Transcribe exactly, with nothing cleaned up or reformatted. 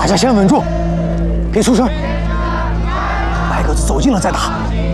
大家先稳住，别出声。白鸽子走近了再打。